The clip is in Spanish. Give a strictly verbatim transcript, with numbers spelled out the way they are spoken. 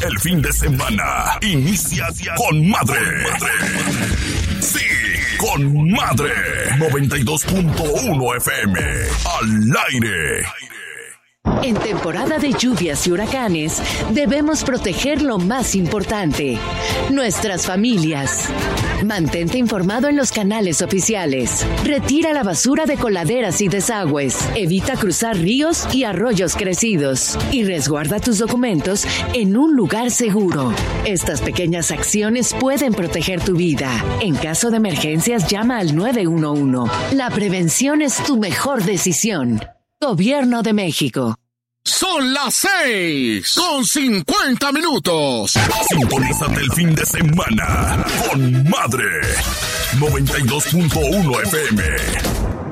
El fin de semana inicia con madre. Sí, con madre. noventa y dos punto uno F M. Al aire. En temporada de lluvias y huracanes, debemos proteger lo más importante, nuestras familias. Mantente informado en los canales oficiales. Retira la basura de coladeras y desagües. Evita cruzar ríos y arroyos crecidos. Y resguarda tus documentos en un lugar seguro. Estas pequeñas acciones pueden proteger tu vida. En caso de emergencias, llama al nueve uno uno. La prevención es tu mejor decisión. Gobierno de México. Son las seis con cincuenta minutos. Sintonízate el fin de semana con madre. noventa y dos punto uno F M.